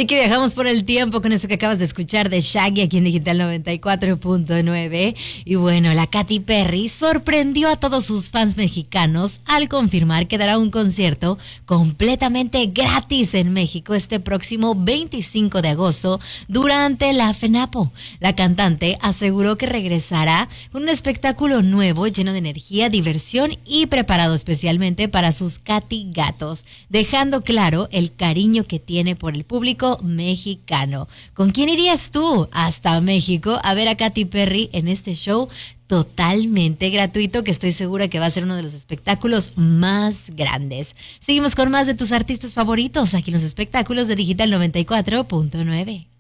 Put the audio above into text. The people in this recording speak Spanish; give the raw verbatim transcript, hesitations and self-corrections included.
Así que viajamos por el tiempo con eso que acabas de escuchar de Shaggy aquí en Digital noventa y cuatro punto nueve. Y bueno, la Katy Perry sorprendió a todos sus fans mexicanos al confirmar que dará un concierto completamente gratis en México este próximo veinticinco de agosto durante la FENAPO. La cantante aseguró que regresará con un espectáculo nuevo lleno de energía, diversión y preparado especialmente para sus Katy gatos, dejando claro el cariño que tiene por el público mexicano. ¿Con quién irías tú hasta México a ver a Katy Perry en este show totalmente gratuito que estoy segura que va a ser uno de los espectáculos más grandes? Seguimos con más de tus artistas favoritos aquí en los espectáculos de Digital noventa y cuatro punto nueve.